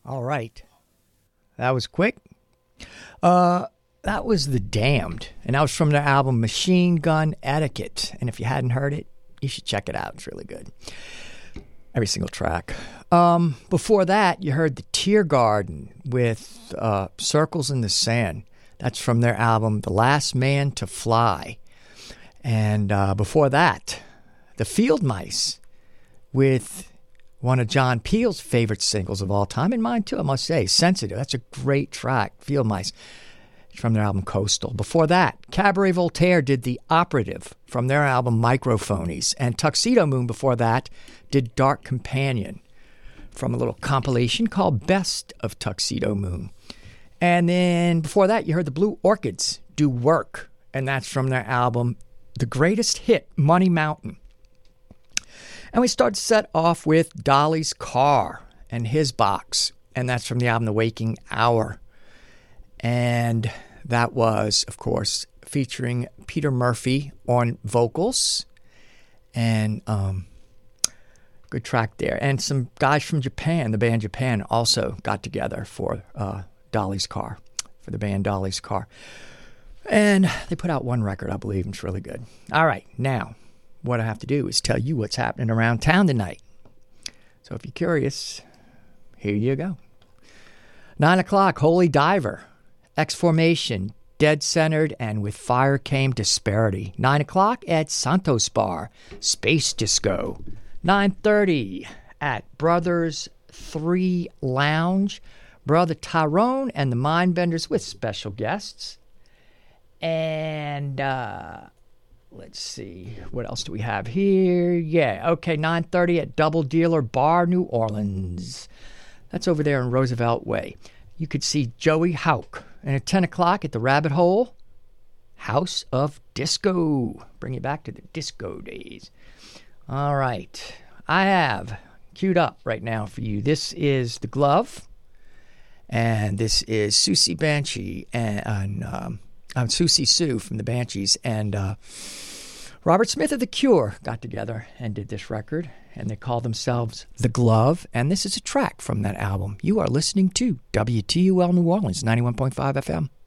All right. That was quick. That was The Damned, and that was from their album Machine Gun Etiquette. And if you hadn't heard it, you should check it out. It's really good. Every single track. Before that, you heard The Tiergarden with Circles in the Sand. That's from their album The Last Man to Fly. And before that, The Field Mice with one of John Peel's favorite singles of all time, and mine too, I must say, Sensitive. That's a great track, Field Mice, from their album Coastal. Before that, Cabaret Voltaire did The Operative from their album Microphonies, and Tuxedo Moon before that did Dark Companion from a little compilation called Best of Tuxedo Moon. And then before that, you heard the Blue Orchids do Work, and that's from their album The Greatest Hit, Money Mountain. And we start to set off with Dolly's Car and His Box, and that's from the album The Waking Hour. And that was, of course, featuring Peter Murphy on vocals, and good track there. And some guys from Japan, the band Japan, also got together for Dolly's Car, for the band Dolly's Car. And they put out one record, I believe, and it's really good. All right, now, what I have to do is tell you what's happening around town tonight. So if you're curious, here you go. 9 o'clock, Holy Diver, X-Formation, Dead Centered, and With Fire Came Disparity. 9 o'clock at Santos Bar, Space Disco. 9:30 at Brothers 3 Lounge, Brother Tyrone and the Mindbenders with special guests. And let's see, what else do we have here? Yeah, okay, 9:30 at Double Dealer Bar, New Orleans. That's over there in Roosevelt Way. You could see Joey Hauk. And at 10 o'clock at the Rabbit Hole, House of Disco. Bring you back to the disco days. All right, I have queued up right now for you. This is The Glove, and this is Susie Banshee and Susie Sue from the Banshees, and Robert Smith of The Cure got together and did this record, and they call themselves The Glove, and this is a track from that album. You are listening to WTUL New Orleans, 91.5 FM.